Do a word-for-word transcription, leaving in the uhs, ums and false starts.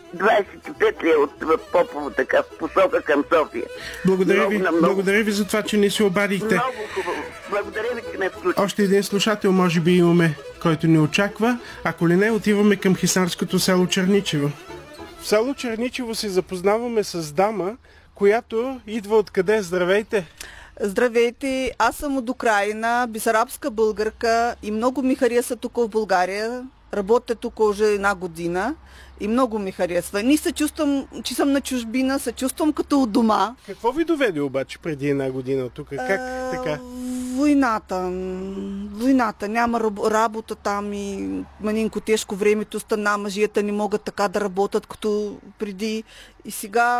двадесет и пет ли е от в Попово, така, в посока към София. Благодаря много, ви, много, благодаря ви за това, че не се обадихте. Много хубаво. Благодаря ви, че ме включите. Още един слушател може би имаме, който ни очаква. Ако ли не, отиваме към хисарското село Черничево. В село Черничево се запознаваме с дама, която идва откъде? Здравейте! Здравейте, аз съм от Украина, бесарабска българка и много ми хареса тук в България. Работя тук уже една година и много ми харесва. Не се чувствам, че съм на чужбина, се чувствам като от дома. Какво ви доведе обаче преди една година тук? Как а, така? Войната. Войната. Няма работа там и манинко тежко времето стана, мъжията не могат така да работят като преди. И сега